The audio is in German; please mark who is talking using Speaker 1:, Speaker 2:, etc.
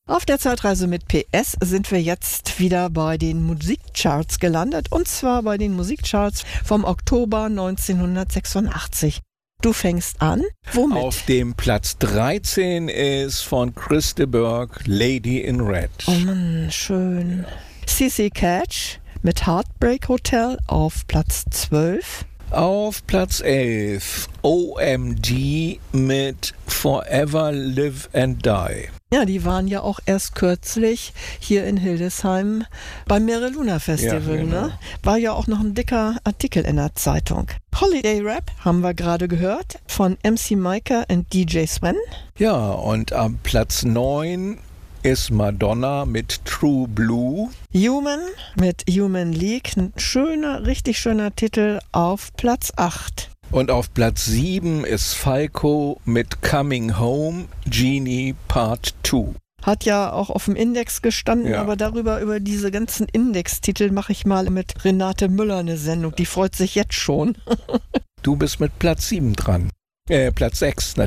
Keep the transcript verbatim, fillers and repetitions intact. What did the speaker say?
Speaker 1: Auf der Zeitreise mit P S sind wir jetzt wieder bei den Musikcharts gelandet, und zwar bei den Musikcharts vom Oktober neunzehnhundertsechsundachtzig. Du fängst an. Womit?
Speaker 2: Auf dem Platz dreizehn ist von Chris de Burgh Lady in Red.
Speaker 1: Oh Mann, schön. C C Catch mit Heartbreak Hotel auf Platz zwölf.
Speaker 2: Auf Platz elf O M G mit Forever Live and Die.
Speaker 1: Ja, die waren ja auch erst kürzlich hier in Hildesheim beim Meereluna Festival,
Speaker 2: Ja, genau.
Speaker 1: ne? War ja auch noch ein dicker Artikel in der Zeitung. Holiday Rap haben wir gerade gehört von M C Micah und D J Sven.
Speaker 2: Ja, und am Platz neun ist Madonna mit True Blue.
Speaker 1: Human mit Human League, ein schöner, richtig schöner Titel auf Platz acht.
Speaker 2: Und auf Platz sieben ist Falco mit Coming Home, Genie Part zwei.
Speaker 1: Hat ja auch auf dem Index gestanden,
Speaker 2: Ja.
Speaker 1: aber darüber, über diese ganzen Indextitel mache ich mal mit Renate Müller eine Sendung. Die freut sich jetzt schon.
Speaker 2: Du bist mit Platz sieben dran. Äh, Platz sechs natürlich.